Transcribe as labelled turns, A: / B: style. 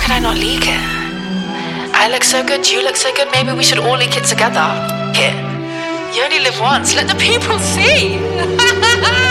A: could I not leak it? I look so good, you look so good, maybe we should all leak it together. Here. You only live once, let the people see.